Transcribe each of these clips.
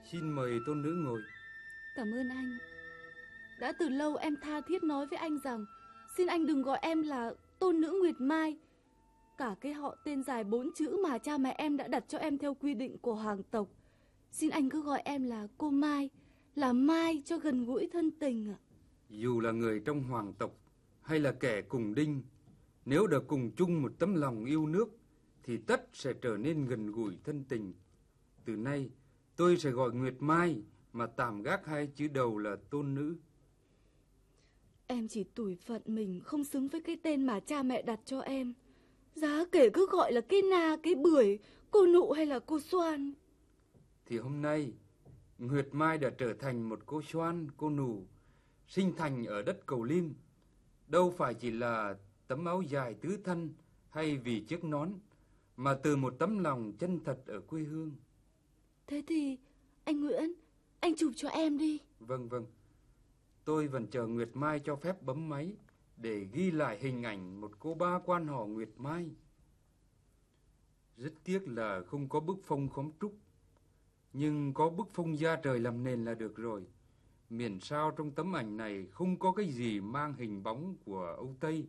Xin mời tôn nữ ngồi. Cảm ơn anh. Đã từ lâu em tha thiết nói với anh rằng xin anh đừng gọi em là tôn nữ Nguyệt Mai. Cả cái họ tên dài 4 chữ mà cha mẹ em đã đặt cho em theo quy định của hoàng tộc. Xin anh cứ gọi em là cô Mai, là Mai cho gần gũi thân tình ạ. Dù là người trong hoàng tộc hay là kẻ cùng đinh, nếu đã cùng chung một tấm lòng yêu nước thì tất sẽ trở nên gần gũi thân tình. Từ nay tôi sẽ gọi Nguyệt Mai mà tạm gác hai chữ đầu là tôn nữ. Em chỉ tủi phận mình không xứng với cái tên mà cha mẹ đặt cho em. Giá kể cứ gọi là cái na, cái bưởi, cô nụ hay là cô xoan. Thì hôm nay Nguyệt Mai đã trở thành một cô xoan, cô nụ, sinh thành ở đất Cầu Lim. Đâu phải chỉ là tấm áo dài tứ thân hay vì chiếc nón, mà từ một tấm lòng chân thật ở quê hương. Thế thì anh Nguyễn, anh chụp cho em đi. Vâng. Tôi vẫn chờ Nguyệt Mai cho phép bấm máy để ghi lại hình ảnh một cô ba quan họ Nguyệt Mai. Rất tiếc là không có bức phông khóm trúc, nhưng có bức phông da trời làm nền là được rồi. Miễn sao trong tấm ảnh này không có cái gì mang hình bóng của Âu Tây.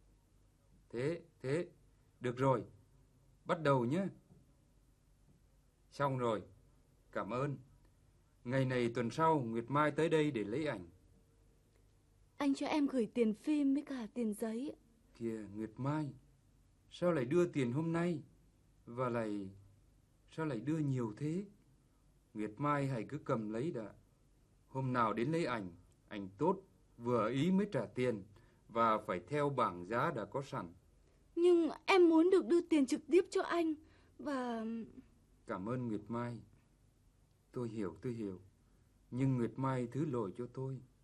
Thế, được rồi, bắt đầu nhé. Xong rồi, cảm ơn. Ngày này tuần sau Nguyệt Mai tới đây để lấy ảnh. Anh cho em gửi tiền phim với cả tiền giấy. Kìa Nguyệt Mai, sao lại đưa tiền hôm nay? Và sao lại đưa nhiều thế? Nguyệt Mai hãy cứ cầm lấy đã. Hôm nào đến lấy ảnh tốt, vừa ý mới trả tiền, và phải theo bảng giá đã có sẵn. Nhưng em muốn được đưa tiền trực tiếp cho anh. Và... Cảm ơn Nguyệt Mai. Tôi hiểu. Nhưng Nguyệt Mai thứ lỗi cho tôi.